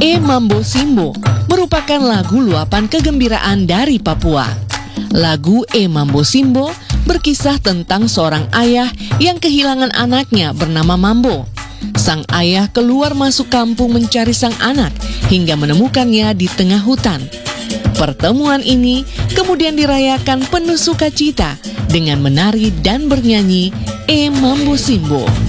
E Mambo Simbo merupakan lagu luapan kegembiraan dari Papua. Lagu E Mambo Simbo berkisah tentang seorang ayah yang kehilangan anaknya bernama Mambo. Sang ayah keluar masuk kampung mencari sang anak hingga menemukannya di tengah hutan. Pertemuan ini kemudian dirayakan penuh sukacita dengan menari dan bernyanyi E Mambo Simbo.